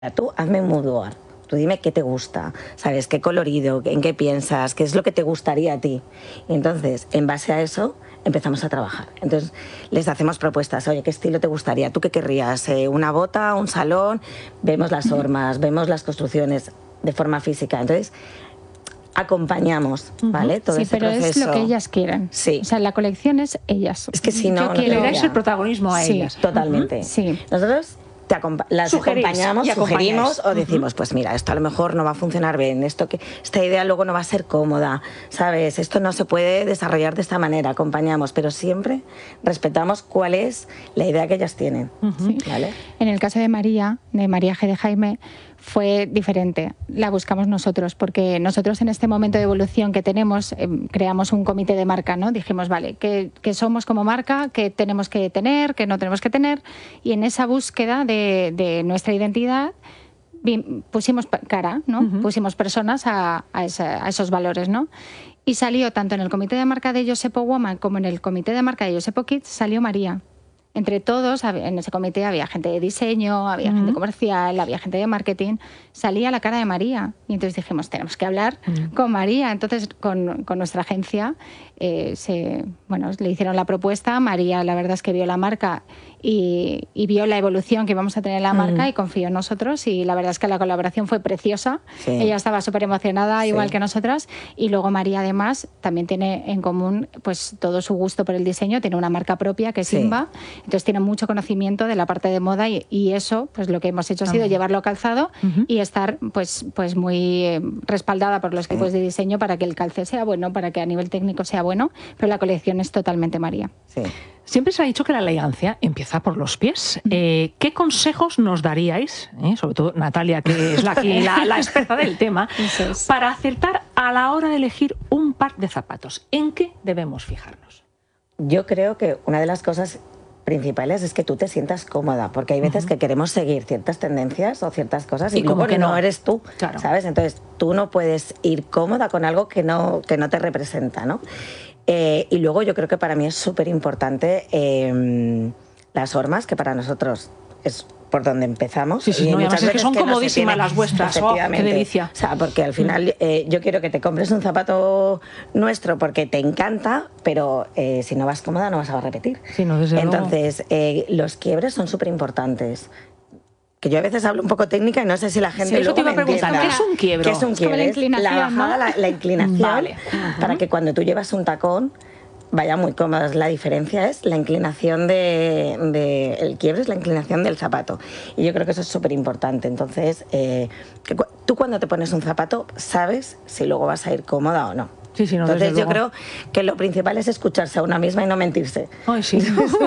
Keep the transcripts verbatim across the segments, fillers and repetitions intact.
Tú hazme un mood board. Tú dime qué te gusta, ¿sabes? ¿Qué colorido? ¿En qué piensas? ¿Qué es lo que te gustaría a ti? Y entonces, en base a eso, empezamos a trabajar. Entonces, les hacemos propuestas. Oye, ¿qué estilo te gustaría? ¿Tú qué querrías? Eh, ¿Una bota? ¿Un salón? Vemos las formas, vemos las construcciones de forma física. Entonces, acompañamos, ¿vale? Todo sí, ese pero proceso. Es lo que ellas quieren. Sí. O sea, la colección es ellas. Es que si no, no le dais el protagonismo a sí, ellas. Totalmente. Uh-huh. Sí. Nosotros te las Sugerís acompañamos, y sugerimos o uh-huh. decimos, pues mira, esto a lo mejor no va a funcionar bien, esto que esta idea luego no va a ser cómoda, ¿sabes? Esto no se puede desarrollar de esta manera, acompañamos, pero siempre respetamos cuál es la idea que ellas tienen. Uh-huh. Sí. ¿Vale? En el caso de María, de María G. de Jaime, fue diferente. La buscamos nosotros, porque nosotros en este momento de evolución que tenemos, eh, creamos un comité de marca, ¿no? Dijimos, vale, ¿qué, qué somos como marca? ¿Qué tenemos que tener? ¿Qué no tenemos que tener? Y en esa búsqueda de, de nuestra identidad pusimos cara, ¿no? Uh-huh. Pusimos personas a, a, esa, a esos valores, ¿no? Y salió tanto en el comité de marca de Yosepo Woman como en el comité de marca de Yosepo Kids, salió María. Entre todos, en ese comité había gente de diseño, había uh-huh. gente comercial, había gente de marketing. Salía la cara de María. Y entonces dijimos, tenemos que hablar uh-huh. con María. Entonces, con, con nuestra agencia, eh, se, bueno, le hicieron la propuesta. María, la verdad es que vio la marca y, y vio la evolución que íbamos a tener en la marca uh-huh. y confió en nosotros. Y la verdad es que la colaboración fue preciosa. Sí. Ella estaba súper emocionada, sí. igual que nosotras. Y luego María, además, también tiene en común pues todo su gusto por el diseño. Tiene una marca propia, que es sí. Simba. Entonces tiene mucho conocimiento de la parte de moda y, y eso, pues lo que hemos hecho ha sido uh-huh. llevarlo calzado uh-huh. y estar pues, pues muy eh, respaldada por los equipos uh-huh. de diseño para que el calce sea bueno, para que a nivel técnico sea bueno, pero la colección es totalmente María. Sí. Siempre se ha dicho que la elegancia empieza por los pies. Eh, ¿Qué consejos nos daríais, eh, sobre todo Natalia, que es la, aquí, la, la experta del tema, es. para acertar a la hora de elegir un par de zapatos? ¿En qué debemos fijarnos? Yo creo que una de las cosas principales es que tú te sientas cómoda, porque hay veces uh-huh. que queremos seguir ciertas tendencias o ciertas cosas y, y luego que no eres tú, claro. ¿sabes? Entonces tú no puedes ir cómoda con algo que no, que no te representa, ¿no? Eh, y luego yo creo que para mí es súper importante eh, las hormas, que para nosotros es por donde empezamos. Sí, sí, y no, muchas es veces que son que comodísimas no las vuestras. Oh, qué delicia. O sea, porque al final eh, yo quiero que te compres un zapato nuestro porque te encanta, pero eh, si no vas cómoda no vas a repetir. Sí, no, desde Entonces, eh, los quiebres son súper importantes. Que yo a veces hablo un poco técnica y no sé si la gente sí, luego te iba a me preguntar, ¿qué es un quiebro? ¿Qué es un quiebre? Es como la inclinación, la bajada, ¿no? la, la inclinación, vale. para que cuando tú llevas un tacón vaya muy cómoda. La diferencia es la inclinación de, de el quiebre es la inclinación del zapato y yo creo que eso es súper importante. Entonces, eh, que cu tú cuando te pones un zapato sabes si luego vas a ir cómoda o no. Sí, sí, no, Entonces yo luego. creo que lo principal es escucharse a una misma y no mentirse. Ay, sí.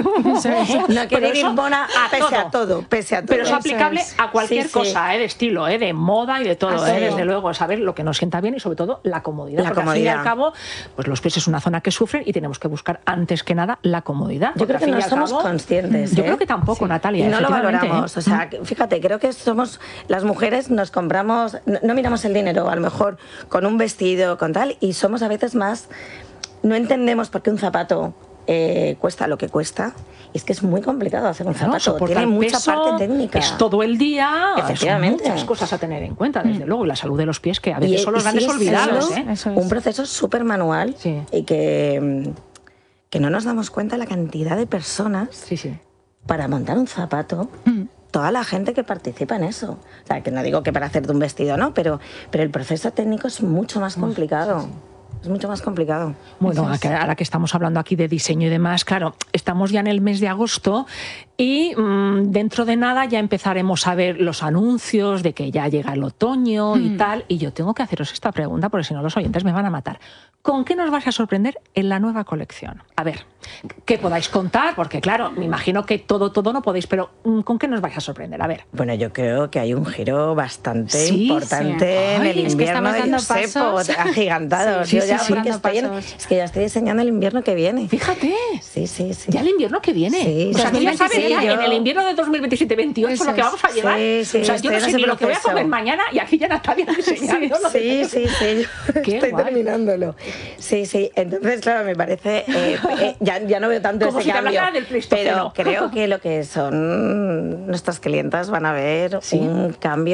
No querer ir bona a pese todo. a todo, pese a todo. Pero es aplicable es. a cualquier sí, sí. cosa, ¿eh? De estilo, ¿eh? De moda y de todo, Así ¿eh? es. Desde luego, saber lo que nos sienta bien y sobre todo la comodidad. La porque comodidad. al fin y al cabo, pues los pies es una zona que sufren y tenemos que buscar antes que nada la comodidad. Yo creo que no somos cabo, conscientes. Yo ¿eh? creo que tampoco, sí. Natalia. Y no lo valoramos. ¿eh? O sea, fíjate, creo que somos las mujeres, nos compramos, no, no miramos el dinero, a lo mejor con un vestido, con tal, y somos a veces más. No entendemos por qué un zapato eh, cuesta lo que cuesta. Es que es muy complicado hacer un Claro, zapato. Tiene mucha peso, parte técnica. Es todo el día. Efectivamente. Son muchas cosas a tener en cuenta, desde mm. luego. Y la salud de los pies, que a veces y, son los grandes olvidados. ¿eh? Eso es. Un proceso súper manual sí. y que, que no nos damos cuenta la cantidad de personas sí, sí. para montar un zapato. Mm. Toda la gente que participa en eso. O sea, que no digo que para hacerte un vestido, ¿no? Pero, pero el proceso técnico es mucho más complicado. Sí, sí. Es mucho más complicado. Bueno, ahora que estamos hablando aquí de diseño y demás, claro, estamos ya en el mes de agosto y mmm, dentro de nada ya empezaremos a ver los anuncios de que ya llega el otoño mm. y tal. Y yo tengo que haceros esta pregunta porque si no los oyentes me van a matar. ¿Con qué nos vais a sorprender en la nueva colección? A ver, ¿qué podáis contar? Porque claro, me imagino que todo, todo no podéis, pero ¿con qué nos vais a sorprender? A ver. Bueno, yo creo que hay un giro bastante ¿Sí? importante sí. en Ay, el invierno de Yosepo, agigantados. Sí, yo sí, ya sí, porque estoy en, es que ya estoy diseñando el invierno que viene. Fíjate. Sí, sí, sí. Ya el invierno que viene. Sí, o sea, dos mil veintisiete. mañana, yo... en el invierno de dos mil veintisiete veintiocho, lo que vamos a llevar. Sí, sí, o sea, yo no sé ni lo que voy a comer mañana y aquí ya Natalia diseñando. Sí, sí, sí, sí, yo estoy guay. terminándolo. Sí, sí, entonces, claro, me parece, eh, eh, ya, ya no veo tanto Como ese si cambio, del pero creo que lo que son nuestras clientas van a ver sí. un cambio